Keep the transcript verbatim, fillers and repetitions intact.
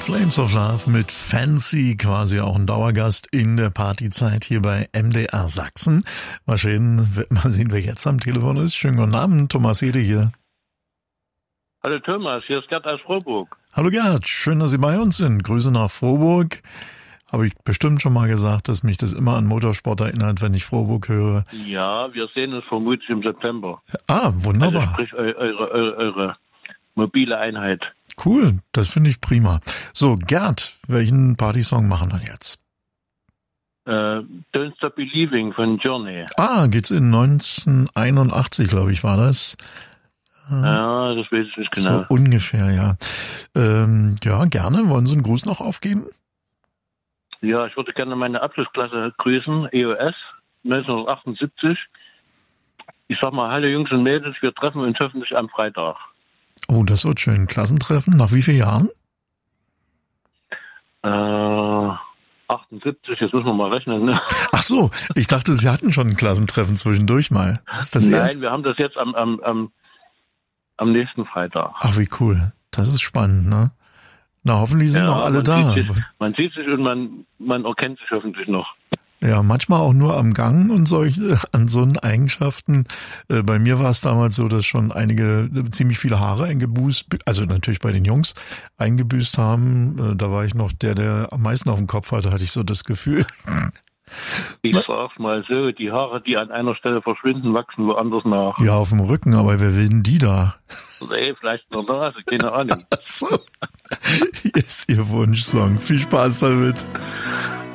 Flames of Love mit Fancy, quasi auch ein Dauergast in der Partyzeit hier bei M D R Sachsen. Mal sehen, mal sehen, wer jetzt am Telefon ist. Schönen guten Abend, Thomas Hede hier. Hallo Thomas, hier ist Gerd aus Frohburg. Hallo Gerd, schön, dass Sie bei uns sind. Grüße nach Frohburg. Habe ich bestimmt schon mal gesagt, dass mich das immer an Motorsport erinnert, wenn ich Frohburg höre. Ja, wir sehen uns vermutlich im September. Ah, wunderbar. Also sprich eu- eure, eure, eure mobile Einheit. Cool, das finde ich prima. So, Gerd, welchen Partysong machen wir jetzt? Äh, Don't Stop Believing von Journey. Ah, geht's in neunzehnhunderteinundachtzig, glaube ich, war das. Ja, das weiß ich nicht genau. So ungefähr, ja. Ähm, ja, gerne. Wollen Sie einen Gruß noch aufgeben? Ja, ich würde gerne meine Abschlussklasse grüßen, E O S neunzehnhundertachtundsiebzig. Ich sag mal, hallo Jungs und Mädels, wir treffen uns hoffentlich am Freitag. Oh, das wird schön. Klassentreffen. Nach wie vielen Jahren? Äh, achtundsiebzig, jetzt müssen wir mal rechnen, ne? Ach so, ich dachte, Sie hatten schon ein Klassentreffen zwischendurch mal. Ist das Nein, erst? wir haben das jetzt am, am, am, am nächsten Freitag. Ach, wie cool. Das ist spannend, ne? Na, hoffentlich sind Ja, noch alle man da. Sieht sich, man sieht sich und man, man erkennt sich hoffentlich noch. Ja, manchmal auch nur am Gang und solche, an so Eigenschaften. Äh, bei mir war es damals so, dass schon einige äh, ziemlich viele Haare eingebüßt, also natürlich bei den Jungs, eingebüßt haben. Äh, da war ich noch der, der am meisten auf dem Kopf hatte, hatte ich so das Gefühl. Ich sag's mal so, die Haare, die an einer Stelle verschwinden, wachsen woanders nach. Ja, auf dem Rücken, aber wer will denn die da? Nee, vielleicht in der Nase, keine Ahnung. Ach so. Hier ist Ihr Wunschsong. Viel Spaß damit.